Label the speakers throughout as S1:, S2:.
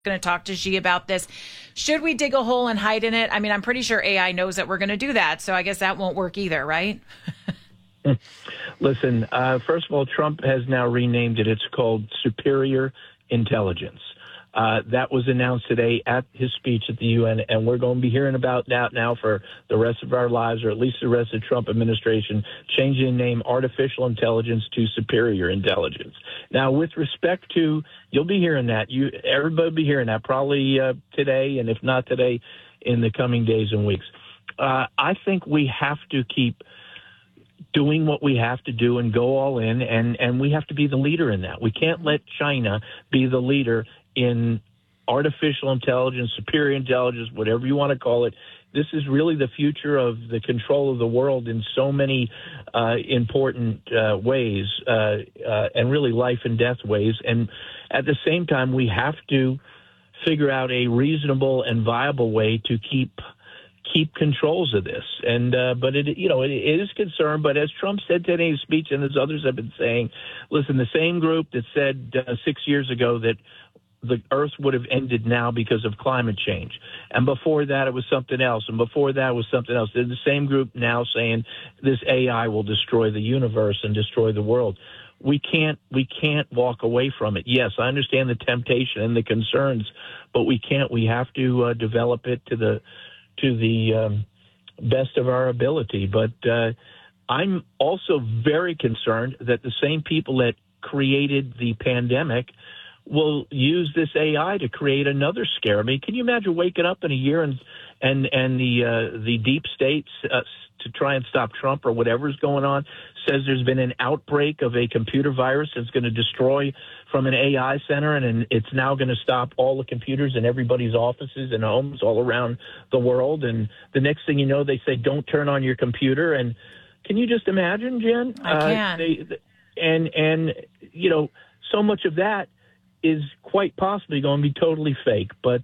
S1: going to talk to Xi about this. Should we dig a hole and hide in it? I mean, I'm pretty sure AI knows that we're going to do that, so I guess that won't work either, right?
S2: Listen, first of all, Trump has now renamed it. It's called Superior Intelligence. That was announced today at his speech at the UN, and we're going to be hearing about that now for the rest of our lives, or at least the rest of the Trump administration, changing the name artificial intelligence to superior intelligence. Now, with respect to, you'll be hearing that. Everybody will be hearing that probably today, and if not today, in the coming days and weeks. I think we have to keep doing what we have to do and go all in, and we have to be the leader in that. We can't let China be the leader in artificial intelligence, superior intelligence, whatever you want to call it. This is really the future of the control of the world in so many important ways, and really life and death ways. And at the same time, we have to figure out a reasonable and viable way to keep controls of this. And but it is concerned. But as Trump said today in his speech, and as others have been saying, listen, the same group that said 6 years ago that the Earth would have ended now because of climate change, and before that it was something else, and before that was something else. They're the same group now saying this AI will destroy the universe and destroy the world. We can't walk away from it. Yes, I understand the temptation and the concerns, but we can't. We have to develop it to the best of our ability. But I'm also very concerned that the same people that created the pandemic will use this AI to create another scare. I mean, can you imagine waking up in a year and the deep states to try and stop Trump or whatever's going on says there's been an outbreak of a computer virus that's going to destroy from an AI center, and it's now going to stop all the computers in everybody's offices and homes all around the world. And the next thing you know, they say, don't turn on your computer. And can you just imagine, Jen?
S1: I can.
S2: And so much of that is quite possibly going to be totally fake. But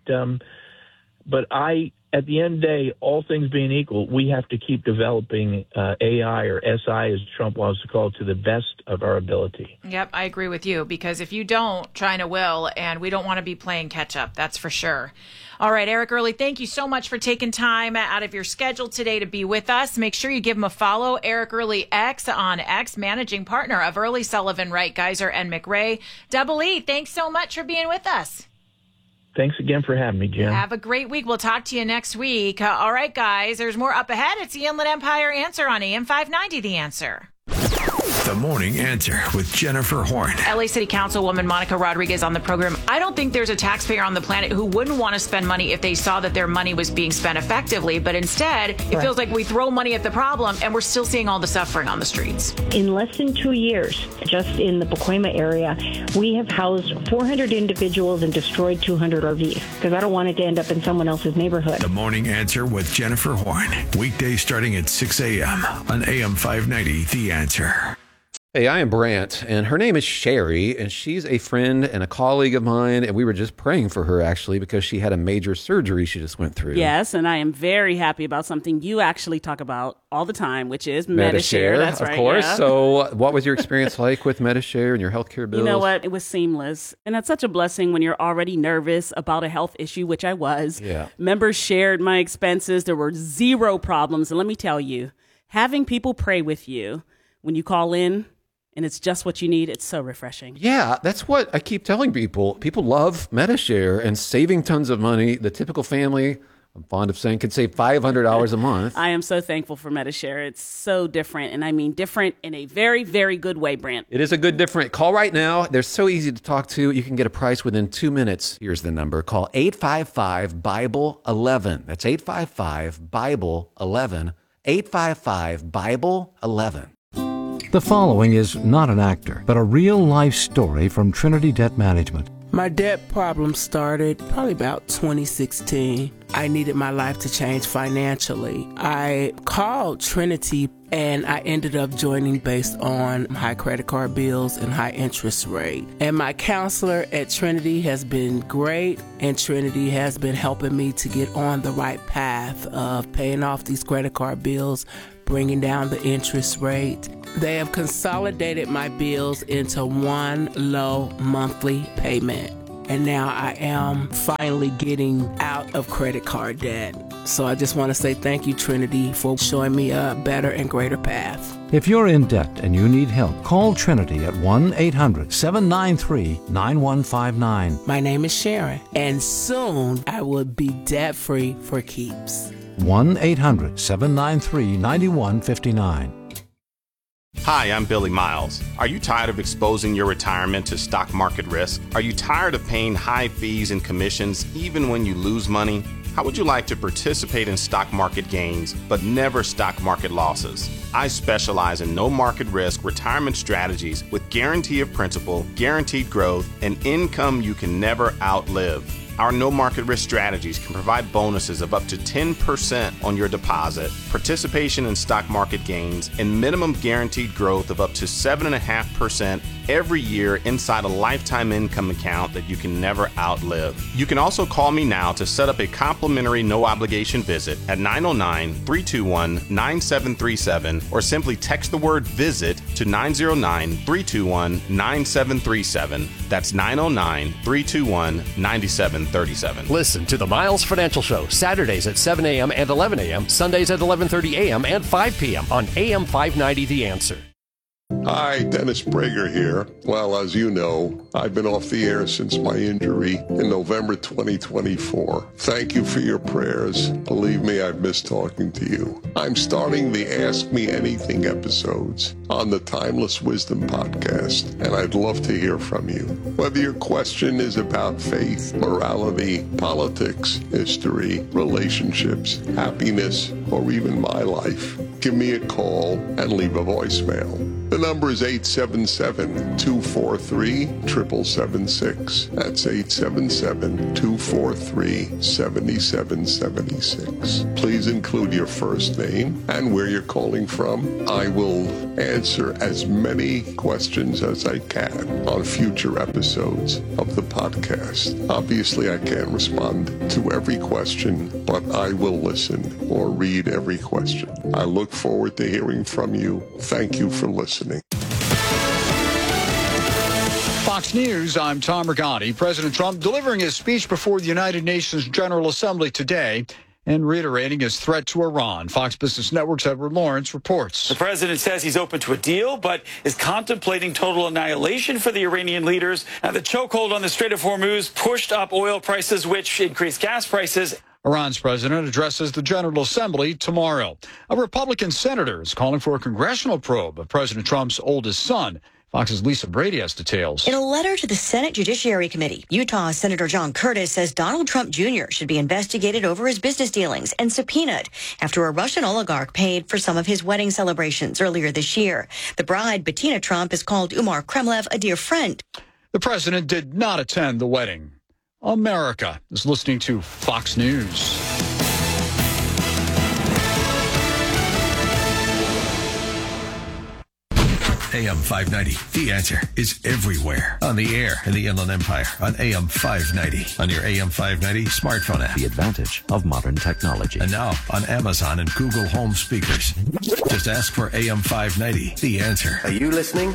S2: at the end of the day, all things being equal, we have to keep developing AI, or SI as Trump wants to call it, to the best of our ability.
S1: Yep, I agree with you, because if you don't, China will, and we don't want to be playing catch up. That's for sure. All right, Eric Early, thank you so much for taking time out of your schedule today to be with us. Make sure you give him a follow. Eric Early X on X, managing partner of Early, Sullivan, Wright, Geiser, and McRae. Double E, thanks so much for being with us.
S2: Thanks again for having me, Jen.
S1: Have a great week. We'll talk to you next week. All right, guys, there's more up ahead. It's the Inland Empire Answer on AM 590, The Answer.
S3: The Morning Answer with Jennifer Horn.
S1: LA City Councilwoman Monica Rodriguez on the program. I don't think there's a taxpayer on the planet who wouldn't want to spend money if they saw that their money was being spent effectively. But instead, it feels like we throw money at the problem and we're still seeing all the suffering on the streets.
S4: In less than 2 years, just in the Pacoima area, we have housed 400 individuals and destroyed 200 RVs, because I don't want it to end up in someone else's neighborhood.
S3: The Morning Answer with Jennifer Horn. Weekdays starting at 6 a.m. on AM 590, The Answer.
S5: Hey, I am Brant, and her name is Sherry, and she's a friend and a colleague of mine, and we were just praying for her, actually, because she had a major surgery she just went through.
S6: Yes, and I am very happy about something you actually talk about all the time, which is Medi-Share. That's right,
S5: of course.
S6: Yeah.
S5: So what was your experience like with Medi-Share and your healthcare bills?
S6: You know what? It was seamless, and that's such a blessing when you're already nervous about a health issue, which I was.
S5: Yeah.
S6: Members shared my expenses. There were zero problems, and let me tell you, having people pray with you when you call in, and it's just what you need, it's so refreshing.
S5: Yeah, that's what I keep telling people. People love Medi-Share and saving tons of money. The typical family, I'm fond of saying, can save $500 a month.
S6: I am so thankful for Medi-Share. It's so different, and I mean different in a very, very good way, Brant.
S5: It is a good different. Call right now. They're so easy to talk to. You can get a price within 2 minutes. Here's the number. Call 855-BIBLE-11. That's 855-BIBLE-11. 855-BIBLE-11.
S7: The following is not an actor, but a real-life story from Trinity Debt Management.
S8: My debt problem started probably about 2016. I needed my life to change financially. I called Trinity and I ended up joining based on high credit card bills and high interest rate. And my counselor at Trinity has been great, and Trinity has been helping me to get on the right path of paying off these credit card bills, bringing down the interest rate. They have consolidated my bills into one low monthly payment. and now I am finally getting out of credit card debt. So I just want to say thank you, Trinity, for showing me a better and greater path.
S7: If you're in debt and you need help, call Trinity at 1-800-793-9159.
S8: My name is Sharon, and soon I will be debt-free for keeps.
S7: 1-800-793-9159.
S9: Hi, I'm Billy Miles. Are you tired of exposing your retirement to stock market risk? Are you tired of paying high fees and commissions even when you lose money? How would you like to participate in stock market gains, but never stock market losses? I specialize in no market risk retirement strategies with guarantee of principal, guaranteed growth, and income you can never outlive. Our no market risk strategies can provide bonuses of up to 10% on your deposit, participation in stock market gains, and minimum guaranteed growth of up to 7.5% every year inside a lifetime income account that you can never outlive. You can also call me now to set up a complimentary no obligation visit at 909-321-9737 or simply text the word visit to 909-321-9737. That's 909-321-9737.
S10: Listen to the Miles Financial Show Saturdays at 7 a.m. and 11 a.m., Sundays at 11:30 a.m. and 5 p.m. on AM 590 The Answer.
S11: Hi, Dennis Prager here. Well, as you know, I've been off the air since my injury in November 2024. Thank you for your prayers. Believe me, I've missed talking to you. I'm starting the Ask Me Anything episodes on the Timeless Wisdom podcast, and I'd love to hear from you. Whether your question is about faith, morality, politics, history, relationships, happiness, or even my life, give me a call and leave a voicemail. The number is 877-243-7776. That's 877-243-7776. Please include your first name and where you're calling from. I will answer as many questions as I can on future episodes of the podcast. Obviously, I can't respond to every question, but I will listen or read every question. I look forward to hearing from you. Thank you for listening.
S12: Fox News, I'm Tom Rigotti. President Trump delivering his speech before the United Nations General Assembly today and reiterating his threat to Iran. Fox Business Network's Edward Lawrence reports.
S13: The president says he's open to a deal, but is contemplating total annihilation for the Iranian leaders. Now, the chokehold on the Strait of Hormuz pushed up oil prices, which increased gas prices.
S12: Iran's president addresses the General Assembly tomorrow. A Republican senator is calling for a congressional probe of President Trump's oldest son. Fox's Lisa Brady has details.
S14: In a letter to the Senate Judiciary Committee, Utah Senator John Curtis says Donald Trump Jr. should be investigated over his business dealings and subpoenaed after a Russian oligarch paid for some of his wedding celebrations earlier this year. The bride, Bettina Trump, has called Umar Kremlev a dear friend.
S12: The president did not attend the wedding. America is listening to Fox News.
S3: AM 590, The Answer, is everywhere. On the air in the Inland Empire, on AM 590, on your AM 590 smartphone app.
S15: The advantage of modern technology.
S3: And now on Amazon and Google Home speakers. Just ask for AM 590, The Answer.
S16: Are you listening?